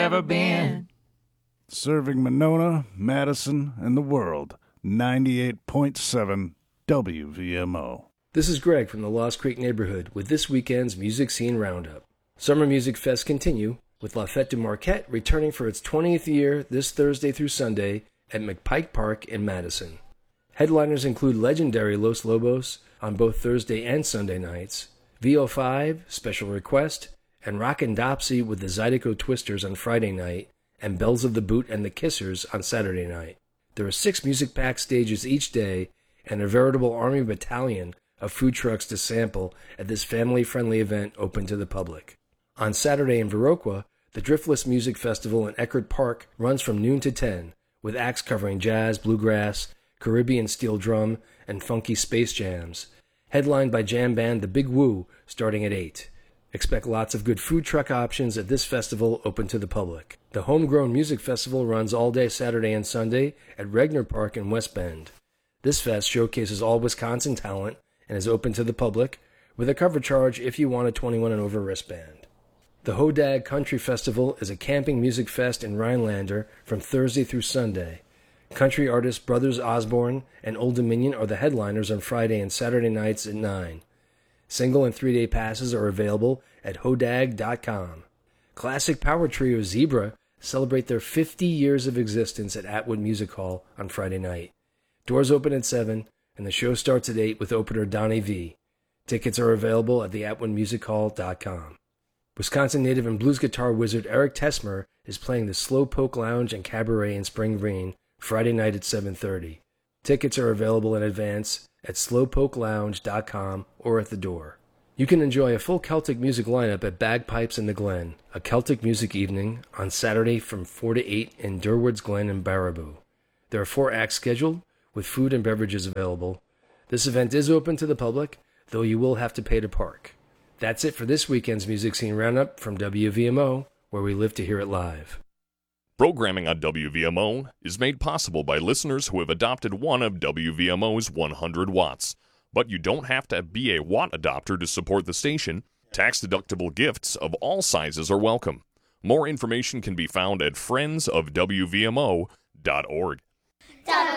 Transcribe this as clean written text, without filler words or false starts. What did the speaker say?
ever been. Serving Monona, Madison, and the world. 98.7 WVMO. This is Greg from the Lost Creek neighborhood with this weekend's Music Scene Roundup. Summer Music Fest continue with La Fête de Marquette returning for its 20th year this Thursday through Sunday at McPike Park in Madison. Headliners include legendary Los Lobos on both Thursday and Sunday nights, VO5, Special Request, and Rockin' Dopsy with the Zydeco Twisters on Friday night, and Bells of the Boot and the Kissers on Saturday night. There are 6 music-packed stages each day and a veritable army battalion of food trucks to sample at this family-friendly event open to the public. On Saturday in Viroqua, the Driftless Music Festival in Eckerd Park runs from noon to 10, with acts covering jazz, bluegrass, Caribbean steel drum, and funky space jams, headlined by jam band The Big Woo starting at 8. Expect lots of good food truck options at this festival open to the public. The Homegrown Music Festival runs all day Saturday and Sunday at Regner Park in West Bend. This fest showcases all Wisconsin talent and is open to the public, with a cover charge if you want a 21 and over wristband. The Hodag Country Festival is a camping music fest in Rhinelander from Thursday through Sunday. Country artists Brothers Osborne and Old Dominion are the headliners on Friday and Saturday nights at 9. Single and 3-day passes are available at hodag.com. Classic power trio Zebra celebrate their 50 years of existence at Atwood Music Hall on Friday night. Doors open at 7, and the show starts at 8 with opener Donnie V. Tickets are available at theatwoodmusichall.com. Wisconsin native and blues guitar wizard Eric Tesmer is playing the Slowpoke Lounge and Cabaret in Spring Green Friday night at 7:30. Tickets are available in advance at slowpokelounge.com or at the door. You can enjoy a full Celtic music lineup at Bagpipes in the Glen, a Celtic music evening on Saturday from 4 to 8 in Durward's Glen in Baraboo. There are 4 acts scheduled, with food and beverages available. This event is open to the public, though you will have to pay to park. That's it for this weekend's Music Scene Roundup from WVMO, where we live to hear it live. Programming on WVMO is made possible by listeners who have adopted one of WVMO's 100 watts. But you don't have to be a watt adopter to support the station. Tax-deductible gifts of all sizes are welcome. More information can be found at friendsofwvmo.org.